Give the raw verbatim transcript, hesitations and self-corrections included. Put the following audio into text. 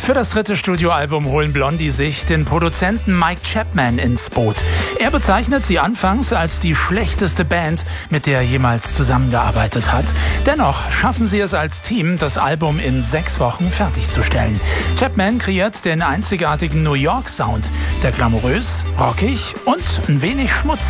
Für das dritte Studioalbum holen Blondie sich den Produzenten Mike Chapman ins Boot. Er bezeichnet sie anfangs als die schlechteste Band, mit der er jemals zusammengearbeitet hat. Dennoch schaffen sie es als Team, das Album in sechs Wochen fertigzustellen. Chapman kreiert den einzigartigen New York Sound, der glamourös, rockig und ein wenig schmutzig